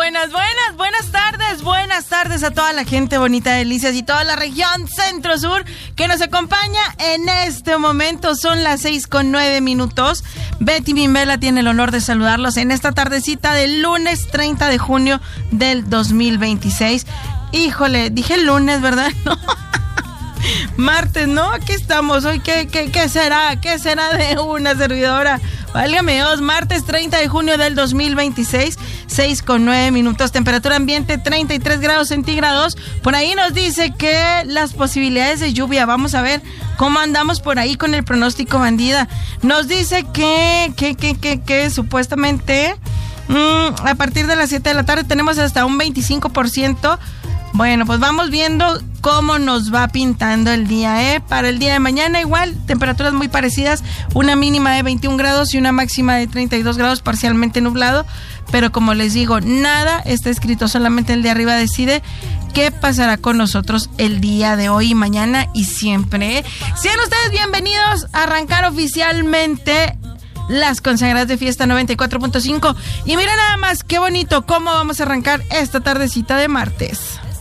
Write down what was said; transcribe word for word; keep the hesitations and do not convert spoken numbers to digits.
buenas, buenas, buenas tardes, buenas tardes a toda la gente bonita de Delicias y toda la región centro-sur que nos acompaña en este momento. Son las seis con nueve minutos. Betty Mimbela tiene el honor de saludarlos en esta tardecita del lunes treinta de junio del dos mil veintiséis. Híjole, dije lunes, ¿verdad? No. Martes, ¿no? Aquí estamos. Hoy, ¿qué, qué, qué será? ¿Qué será de una servidora? Válgame Dios, martes treinta de junio del dos mil veintiséis, seis con nueve minutos, temperatura ambiente treinta y tres grados centígrados. Por ahí nos dice que las posibilidades de lluvia, vamos a ver cómo andamos por ahí con el pronóstico, bandida. Nos dice que, que, que, que, que supuestamente mmm, a partir de las siete de la tarde tenemos hasta un veinticinco por ciento. Bueno, pues vamos viendo cómo nos va pintando el día, ¿eh? Para el día de mañana igual, temperaturas muy parecidas, una mínima de veintiún grados y una máxima de treinta y dos grados, parcialmente nublado, pero como les digo, nada está escrito, solamente el de arriba decide qué pasará con nosotros el día de hoy, mañana y siempre, ¿eh? Sean ustedes bienvenidos a arrancar oficialmente las consagradas de Fiesta noventa y cuatro punto cinco. Y mira nada más, qué bonito cómo vamos a arrancar esta tardecita de martes.